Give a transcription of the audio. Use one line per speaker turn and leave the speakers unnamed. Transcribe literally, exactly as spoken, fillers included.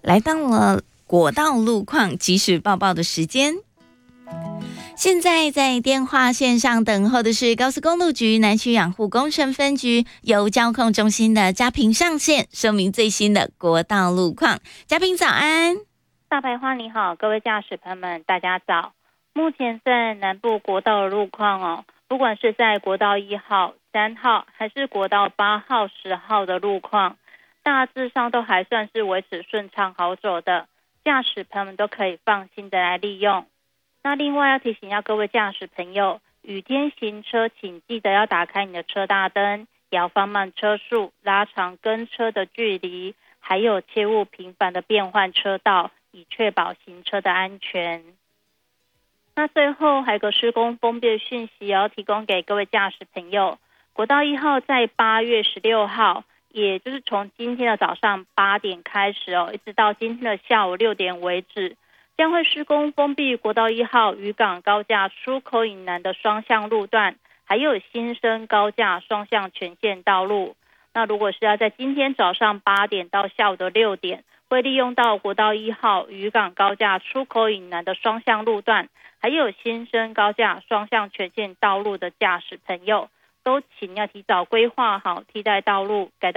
来到了国道路况即时报报的时间。现在在电话线上等候的是高速公路局南区养护工程分局由交控中心的嘉平上线，说明最新的国道路况。嘉平早安。
大白花你好，各位驾驶朋友们大家早。目前在南部国道的路况哦，不管是在国道一号、三号还是国道八号、十号的路况，大致上都还算是维持顺畅好走的，驾驶朋友们都可以放心的来利用。那另外要提醒一下各位驾驶朋友，雨天行车请记得要打开你的车大灯，也要放慢车速，拉长跟车的距离，还有切勿频繁的变换车道，以确保行车的安全。那最后还有个施工封闭的讯息要提供给各位驾驶朋友，国道一号在八月十六号，也就是从今天的早上八点开始哦，一直到今天的下午六点为止，将会施工封闭国道一号渔港高架出口以南的双向路段，还有新生高架双向全线道路。那如果是要在今天早上八点到下午的六点，会利用到国道一号渔港高架出口以南的双向路段，还有新生高架双向全线道路的驾驶朋友，都请要提早规划好替代道路，改道